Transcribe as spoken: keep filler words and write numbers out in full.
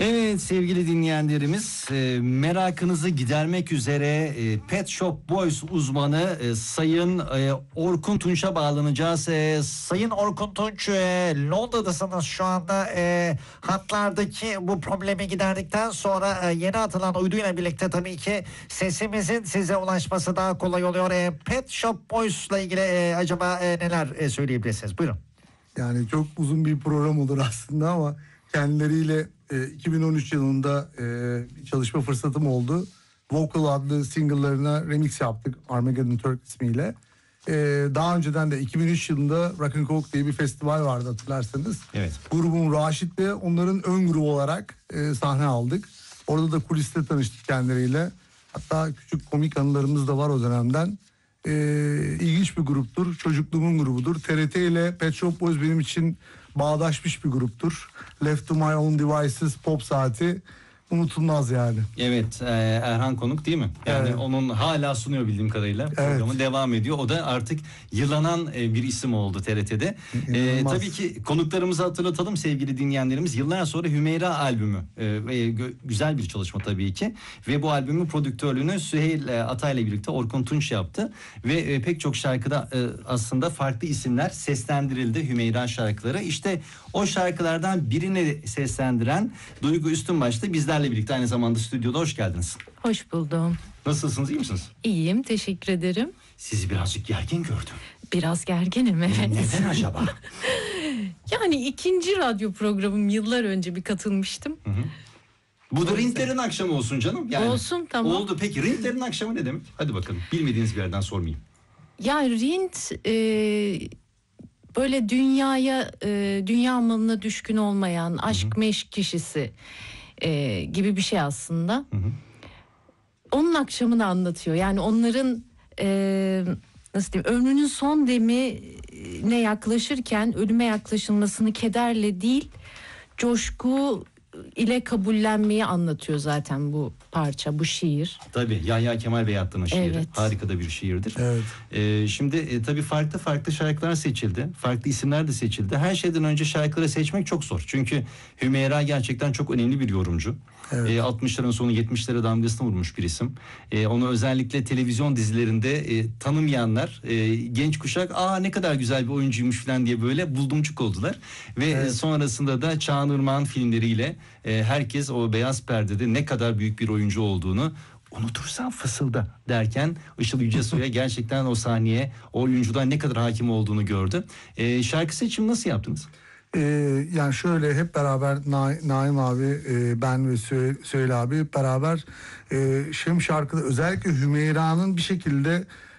Evet sevgili dinleyenlerimiz, e, merakınızı gidermek üzere e, Pet Shop Boys uzmanı e, Sayın e, Orkun Tunç'a bağlanacağız. E, Sayın Orkun Tunç, e, Londra'dasınız şu anda. E, hatlardaki bu problemi giderdikten sonra e, yeni atılan uyduyla birlikte tabii ki sesimizin size ulaşması daha kolay oluyor. E, Pet Shop Boys'la ilgili e, acaba e, neler e, söyleyebilirsiniz? Buyurun. Yani çok uzun bir program olur aslında ama kendileriyle e, iki bin on üç yılında e, bir çalışma fırsatım oldu. Vocal adlı single'larına remix yaptık Armageddon Turk ismiyle. E, daha önceden de iki bin üç yılında Rock and Coke diye bir festival vardı hatırlarsanız. Evet. Grubum Raşit ve onların ön grubu olarak e, sahne aldık. Orada da kuliste tanıştık kendileriyle. Hatta küçük komik anılarımız da var o dönemden. Ee, ilginç bir gruptur. Çocukluğumun grubudur. T R T ile Pet Shop Boys benim için bağdaşmış bir gruptur. Left to My Own Devices pop saati unutulmaz yani. Evet, e, Erhan Konuk değil mi? Yani evet. Onun hala sunuyor bildiğim kadarıyla. Programı evet. devam ediyor. O da artık yıllanan e, bir isim oldu T R T'de. E, tabii ki konuklarımızı hatırlatalım sevgili dinleyenlerimiz. Yıllar sonra Hümeyra albümü. E, gö- güzel bir çalışma tabii ki. Ve bu albümün prodüktörlüğünü Süheyl e, Atay'la birlikte Orkun Tunç yaptı. Ve e, pek çok şarkıda e, aslında farklı isimler seslendirildi Hümeyra şarkıları. İşte o şarkılardan birini seslendiren Duygu Üstünbaş'ta bizlerle birlikte aynı zamanda stüdyoda. Hoş geldiniz. Hoş buldum. Nasılsınız, iyi misiniz? İyiyim, teşekkür ederim. Sizi birazcık gergin gördüm. Biraz gerginim, evet. Neden acaba? Yani ikinci radyo programım, yıllar önce bir katılmıştım. Hı hı. Bu da Rintler'in akşamı olsun canım. Yani olsun, tamam. Oldu. Peki Rintler'in akşamı ne demek? Hadi bakalım. Bilmediğiniz bir yerden sormayayım. Ya Rint e, böyle dünyaya, e, dünya malına düşkün olmayan, aşk Hı-hı. meşk kişisi e, gibi bir şey aslında. Hı-hı. Onun akşamını anlatıyor. Yani onların e, nasıl diyeyim, ömrünün son demine yaklaşırken ölüme yaklaşılmasını kederle değil, coşku ile kabullenmeyi anlatıyor zaten bu parça, bu şiir. Tabii Yahya Kemal Beyatlı'nın şiiri. Evet. Harika da bir şiirdir. Evet. Ee, şimdi e, tabii farklı farklı şarkılar seçildi. Farklı isimler de seçildi. Her şeyden önce şarkıları seçmek çok zor. Çünkü Hümeyra gerçekten çok önemli bir yorumcu. Evet. E, altmışların sonu yetmişlere damgasını vurmuş bir isim. E, onu özellikle televizyon dizilerinde e, tanımayanlar, e, genç kuşak aa ne kadar güzel bir oyuncuymuş falan diye böyle buldumcuk oldular. Ve evet. e, sonrasında da Çağan Irmak'ın filmleriyle e, herkes o beyaz perdede ne kadar büyük bir oyuncu olduğunu, unutursan fısılda derken Işıl Yücesoy'a gerçekten o sahneye, o oyuncudan ne kadar hakim olduğunu gördü. E, şarkı seçimi nasıl yaptınız? Ee, yani şöyle hep beraber Na- Naim abi, e, ben ve Süheyl, Süheyl abi hep beraber e, Şem şarkıda özellikle Hümeyra'nın bir şekilde